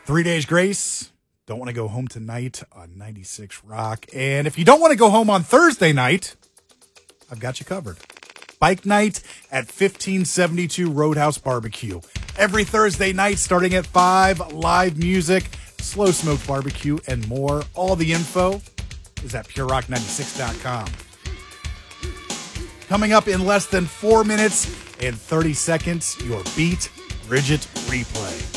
3 Days Grace. Don't want to go home tonight on 96 Rock. And if you don't want to go home on Thursday night, I've got you covered. Bike night at 1572 Roadhouse Barbecue. Every Thursday night starting at 5, live music, slow smoked barbecue, and more. All the info is at purerock96.com. Coming up in less than 4 minutes and 30 seconds, your Beat Bridget replay.